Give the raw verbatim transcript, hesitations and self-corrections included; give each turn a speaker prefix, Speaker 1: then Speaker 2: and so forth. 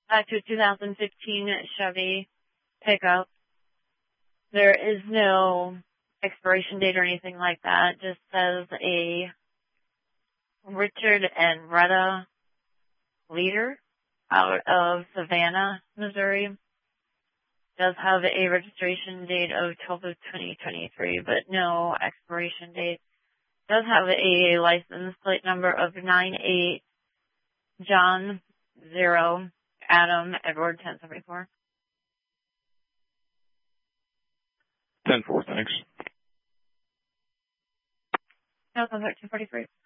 Speaker 1: back to a two thousand fifteen Chevy pickup. There is no expiration date or anything like that. It just says a Richard and Retta Leader out of Savannah, Missouri. Does have a registration date of twelve of twenty twenty-three, but no expiration date. Does have a license plate number of nine eight John zero Adam Edward ten seventy-four.
Speaker 2: ten four, thanks.
Speaker 1: No, thirteen forty-three.